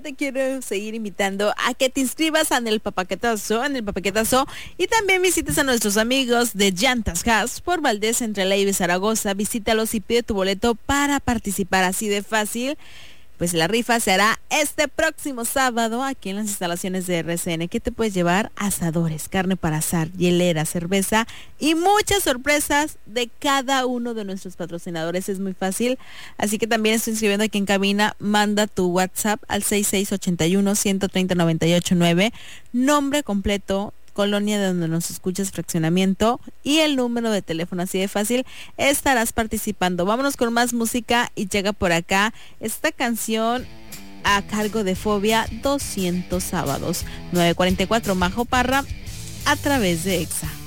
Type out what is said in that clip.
te quiero seguir invitando a que te inscribas en el Papaquetazo, y también visites a nuestros amigos de Llantas Gas por Valdés entre Leiva y Zaragoza. Visítalos y pide tu boleto para participar, así de fácil. Pues la rifa se hará este próximo sábado aquí en las instalaciones de RCN. ¿Qué te puedes llevar? Asadores, carne para asar, hielera, cerveza y muchas sorpresas de cada uno de nuestros patrocinadores. Es muy fácil, así que también estoy inscribiendo aquí en cabina. Manda tu WhatsApp al 6681-130-989, nombre completo, colonia de donde nos escuchas, fraccionamiento y el número de teléfono, así de fácil estarás participando. Vámonos con más música y llega por acá esta canción a cargo de Fobia, 200 sábados. 9:44, Majo Parra, a través de EXA.